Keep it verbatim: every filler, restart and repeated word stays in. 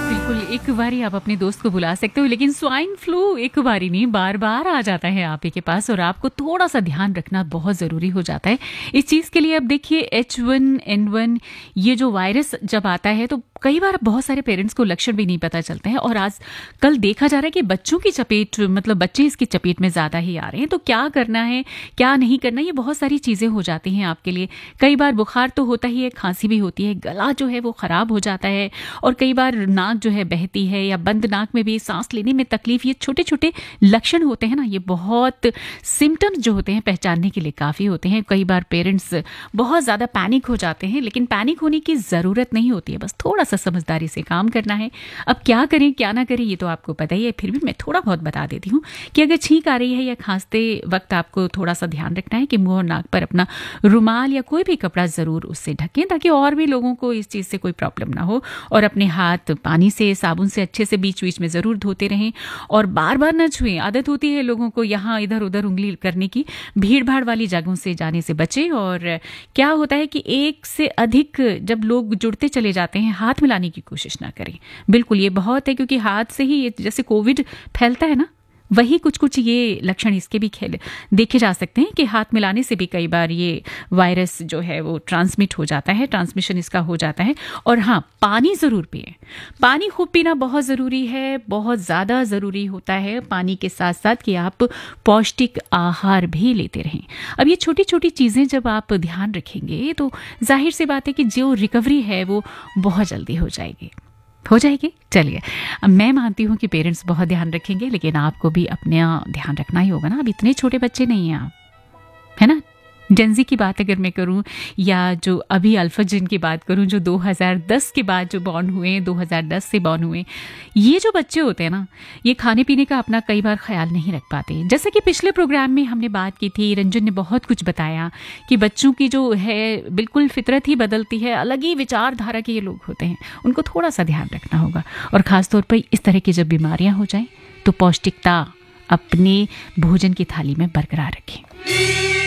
बिल्कुल, एक बारी आप अपने दोस्त को बुला सकते हो, लेकिन स्वाइन फ्लू एक बारी नहीं, बार-बार आ जाता है आप ही के पास और आपको थोड़ा-सा ध्यान रखना बहुत ज़रूरी हो जाता है। इस चीज़ के लिए अब देखिए एच वन एन वन ये जो वायरस जब आता है तो कई बार बहुत सारे पेरेंट्स को लक्षण भी नहीं पता चलते हैं और आज कल देखा जा रहा है कि बच्चों की चपेट मतलब बच्चे इसकी चपेट में ज़्यादा ही आ रहे हैं। तो क्या करना है, क्या नहीं करना, ये बहुत सारी चीज़ें हो जाती हैं आपके लिए। कई बार बुखार तो होता ही है, खांसी भी होती है, गला जो है वो ख़राब हो जाता है और कई बार नाक जो है बहती है या बंद नाक में भी सांस लेने में तकलीफ। ये छोटे छोटे लक्षण होते हैं ना, ये बहुत सिम्टम्स जो होते हैं पहचानने के लिए काफ़ी होते हैं। कई बार पेरेंट्स बहुत ज़्यादा पैनिक हो जाते हैं, लेकिन पैनिक होने की ज़रूरत नहीं होती है, बस थोड़ा सा समझदारी से काम करना है। अब क्या करें क्या ना करें ये तो आपको पता ही है, फिर भी मैं थोड़ा बहुत बता देती हूँ कि अगर छींक आ रही है या खांसते वक्त आपको थोड़ा सा ध्यान रखना है कि मुंह और नाक पर अपना रुमाल या कोई भी कपड़ा ज़रूर उससे ढकें ताकि और भी लोगों को इस चीज़ से कोई प्रॉब्लम ना हो। और अपने हाथ पानी से साबुन से अच्छे से बीच बीच में ज़रूर धोते रहें और बार बार न छुएं। आदत होती है लोगों को यहाँ इधर उधर उंगली करने की, भीड़ भाड़ वाली जगहों से जाने से बचें। और क्या होता है कि एक से अधिक जब लोग जुड़ते चले जाते हैं हाथ मिलाने की कोशिश ना करें। बिल्कुल ये बहुत है, क्योंकि हाथ से ही ये जैसे कोविड फैलता है ना, वही कुछ कुछ ये लक्षण इसके भी खेल देखे जा सकते हैं कि हाथ मिलाने से भी कई बार ये वायरस जो है वो ट्रांसमिट हो जाता है, ट्रांसमिशन इसका हो जाता है। और हाँ, पानी ज़रूर पिएं। पानी खूब पीना बहुत ज़रूरी है, बहुत ज़्यादा ज़रूरी होता है। पानी के साथ साथ कि आप पौष्टिक आहार भी लेते रहें। अब ये छोटी छोटी चीज़ें जब आप ध्यान रखेंगे तो जाहिर सी बात है कि जो रिकवरी है वो बहुत जल्दी हो जाएगी हो जाएगी चलिए, मैं मानती हूँ कि पेरेंट्स बहुत ध्यान रखेंगे, लेकिन आपको भी अपना ध्यान रखना ही होगा ना। अब इतने छोटे बच्चे नहीं हैं आप, है ना। जेंजी की बात अगर मैं करूं या जो अभी अल्फा जिन की बात करूं जो दो हज़ार दस के बाद जो बॉर्न हुए, दो हज़ार दस से बॉर्न हुए, ये जो बच्चे होते हैं ना, ये खाने पीने का अपना कई बार ख्याल नहीं रख पाते। जैसे कि पिछले प्रोग्राम में हमने बात की थी, रंजन ने बहुत कुछ बताया कि बच्चों की जो है बिल्कुल फितरत ही बदलती है, अलग ही विचारधारा के ये लोग होते हैं, उनको थोड़ा सा ध्यान रखना होगा। और ख़ासतौर पर इस तरह की जब बीमारियाँ हो जाएं तो पौष्टिकता अपने भोजन की थाली में बरकरार रखें।